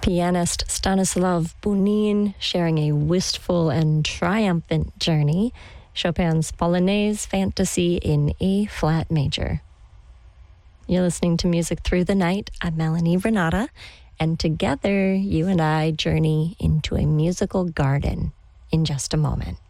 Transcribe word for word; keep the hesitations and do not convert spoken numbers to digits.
pianist Stanislav Bunin sharing a wistful and triumphant journey, Chopin's Polonaise Fantasy in A flat major. You're listening to Music Through the Night. I'm Melanie Renata, and together you and I journey into a musical garden in just a moment.